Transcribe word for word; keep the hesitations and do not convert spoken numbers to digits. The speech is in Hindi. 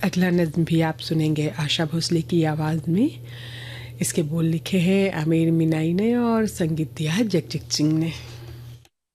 अगला नज़्म भी आप सुनेंगे आशा भोसले की आवाज़ में। इसके बोल लिखे हैं आमिर मीनाई ने और संगीत दिया है जगजीत सिंह ने।